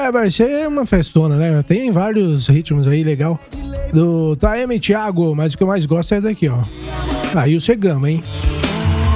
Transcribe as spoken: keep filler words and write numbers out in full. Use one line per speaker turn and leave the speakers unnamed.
É, vai ser uma festona, né? Tem vários ritmos aí, legal. Do Taeme Thiago, mas o que eu mais gosto é daqui, ó. Aí o Segama, hein?